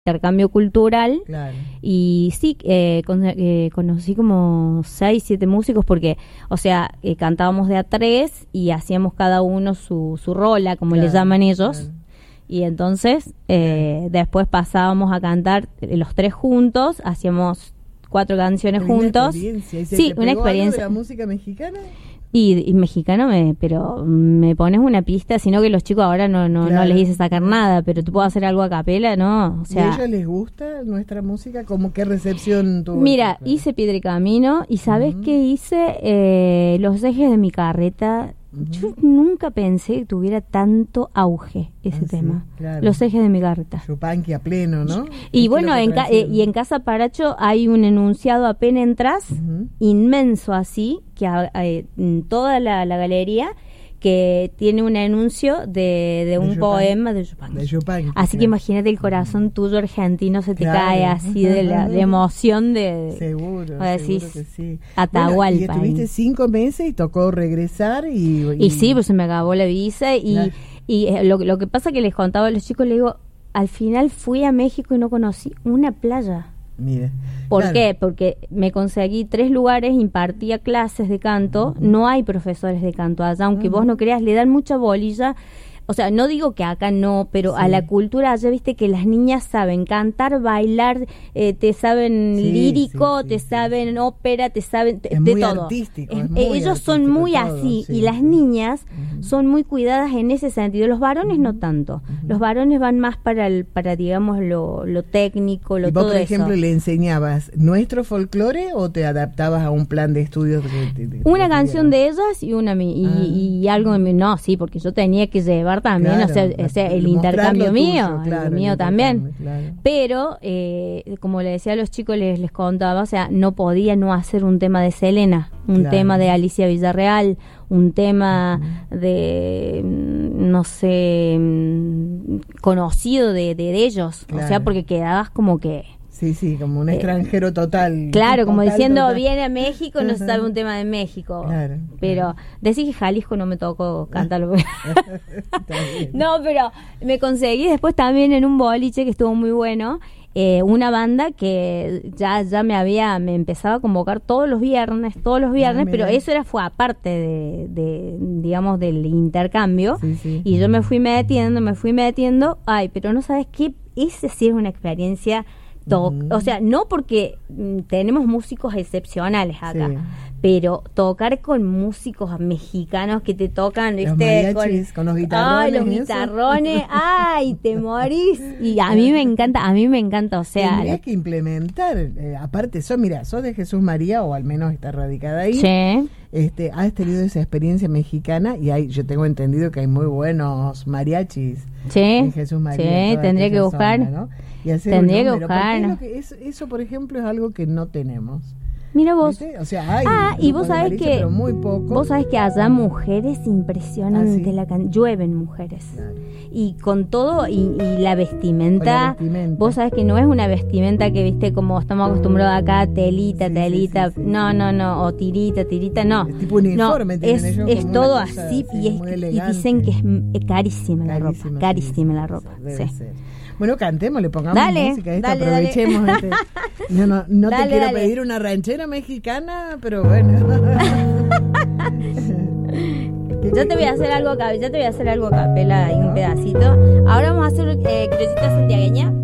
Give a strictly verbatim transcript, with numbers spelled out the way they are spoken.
intercambio cultural. Claro. Y sí, eh, con, eh, conocí como seis, siete músicos porque, o sea, eh, cantábamos de a tres y hacíamos cada uno su, su rola, como Claro, le llaman ellos. claro. Y entonces, eh, después pasábamos a cantar los tres juntos, hacíamos cuatro canciones Una juntos. experiencia. ¿Y se Sí, te una pegó algo experiencia. de la música mexicana? Y, y mexicano, me, pero me pones una pista, sino que los chicos ahora no no, Claro. no les hice sacar nada, pero tú puedo hacer algo a capela, ¿no? O sea, ¿Y a ellos les gusta nuestra música? ¿Cómo qué recepción tuvo? mira, esto? hice Piedra y Camino y ¿sabes Ujú. qué hice? Eh, los ejes de mi carreta. Ujú. Yo nunca pensé que tuviera tanto auge ese Ah, sí, tema. claro. Los ejes de mi carreta. Yupanqui a pleno, ¿no? Y Es bueno, lo que en ca- eh, transfieren. y en Casa Paracho hay un enunciado apenas entras, Ujú. inmenso así, que ha- eh, en toda la, la galería, que tiene un anuncio de, de un Yupanqui. poema de Yupanqui. De Yupanqui, Así que claro. imagínate el corazón tuyo argentino se te Claro. cae así de la de emoción de... Seguro, ahora seguro decís, que sí. Atahualpa. Bueno, y estuviste ahí. cinco meses y tocó regresar y... Y sí, pues se me acabó la visa y, Claro. y eh, lo, lo que pasa que les contaba a los chicos, les digo, al final fui a México y no conocí una playa. Mira. ¿Por Claro. qué? Porque me conseguí tres lugares, impartía clases de canto, no hay profesores de canto allá, aunque Ujú. vos no creas, le dan mucha bolilla. O sea, no digo que acá no, pero Sí. a la cultura allá, viste que las niñas saben cantar, bailar, eh, te saben Sí, lírico, sí, sí, te sí, saben ópera, te saben te- Es de muy todo. artístico, Es- es muy ellos son artístico muy todo, así sí, y las sí. niñas Ujú. son muy cuidadas en ese sentido. Los varones no tanto. Los varones van más para el, para digamos lo, lo técnico, lo ¿Y vos, todo por ejemplo, eso. le enseñabas nuestro folclore o te adaptabas a un plan de estudios? De, de- de- Una de- canción de ellas y una mi- y, Ah. y algo de mi, no, sí, porque yo tenía que llevar también, Claro, o sea, la- o sea, el mostrar intercambio lo mío, tuyo, claro, el el mío también. intercambio, claro. Pero, eh, como le decía a los chicos, les, les contaba, o sea, no podía no hacer un tema de Selena, un Claro. tema de Alicia Villarreal, un tema de, mm, no sé, mm, conocido de, de, de ellos, o sea, Claro. porque quedabas como que... Sí, sí, como un extranjero total. Claro, como total, diciendo, total. viene a México, no se Ajá. sabe un tema de México. Claro, Pero claro. decís que Jalisco no me tocó cantarlo. Está bien. No, pero me conseguí después también en un boliche que estuvo muy bueno, eh, una banda que ya ya me había, me empezaba a convocar todos los viernes, todos los viernes, pero mira. eso era fue aparte de, de, digamos, del intercambio. Sí, sí. Y yo me fui metiendo, me fui metiendo, ay, pero no sabes qué, ese sí es una experiencia. To- Ujú. O sea, no porque mm, tenemos músicos excepcionales acá, Sí. pero tocar con músicos mexicanos que te tocan, Los ¿viste? mariachis, con los guitarrones Ay, los y eso. guitarrones, ay, te morís. Y a mí me encanta, a mí me encanta, o sea, Tendrías la- que implementar, eh, aparte, sos, mira, sos de Jesús María, o al menos está radicada ahí. sí. Este, has tenido esa experiencia mexicana y hay, yo tengo entendido que hay muy buenos mariachis Sí, en Jesús María. en sí, toda tendría que aquella buscar. zona, ¿no? Y hacer Tendría un que número, porque buscar. es lo que es- eso, por ejemplo, es algo que no tenemos. Mira vos. ¿Viste? O sea, hay Ah, y grupos vos de sabés mariachi, que pero muy poco. vos sabés que allá mujeres impresionante Ah, sí. la can- llueven mujeres. Claro. Y con todo y, y la vestimenta, Con la vestimenta. vos sabés que no es una vestimenta que viste como estamos acostumbrados acá, telita, Sí, telita, sí, sí, sí, no, sí. no, no, o tirita, tirita, no. Es tipo uniforme, no, tienen es, ellos es como una todo cosa así así, y, es, muy y elegante. dicen que es mm, eh, carísima la Carísima, ropa, carísima sí, la sí, ropa, sí, debe sí. ser. Bueno, cantemos, le pongamos Dale, música a esto, dale, dale. aprovechemos. Este. Yo no, no Dale, te quiero dale. pedir una ranchera mexicana, pero bueno. Yo te voy a hacer algo acá, ya te voy a hacer algo a capela y un pedacito. Ahora vamos a hacer eh, criollita santiagueña.